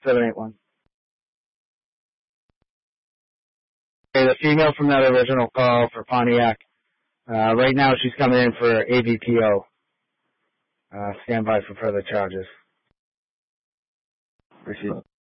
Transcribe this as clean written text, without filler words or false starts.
781. Okay, the female from that original call for Pontiac. Right now she's coming in for AVPO. Stand by for further charges. Proceed.